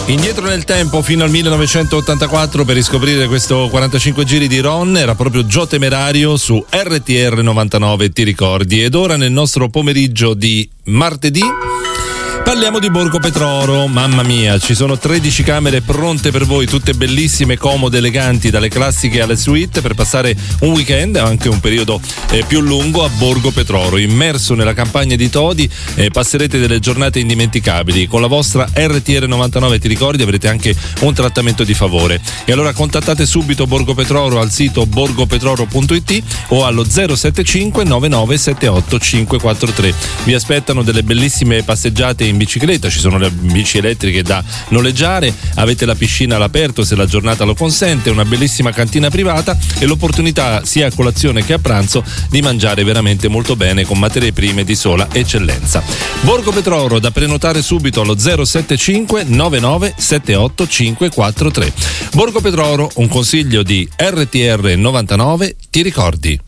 Indietro nel tempo fino al 1984 per riscoprire questo 45 giri di Ron, era proprio Joe Temerario su RTR 99, ti ricordi? Ed ora nel nostro pomeriggio di martedì parliamo di Borgo Petroro. Mamma mia, ci sono 13 camere pronte per voi, tutte bellissime, comode, eleganti, dalle classiche alle suite, per passare un weekend, anche un periodo più lungo a Borgo Petroro. Immerso nella campagna di Todi, passerete delle giornate indimenticabili. Con la vostra RTR 99, ti ricordi, avrete anche un trattamento di favore. E allora contattate subito Borgo Petroro al sito borgopetroro.it o allo 075 9978 543. Vi aspettano delle bellissime passeggiate in bicicletta, ci sono le bici elettriche da noleggiare, avete la piscina all'aperto se la giornata lo consente, una bellissima cantina privata e l'opportunità sia a colazione che a pranzo di mangiare veramente molto bene con materie prime di sola eccellenza. Borgo Petroro, da prenotare subito allo 075 9978 543. Borgo Petroro, un consiglio di RTR 99, ti ricordi?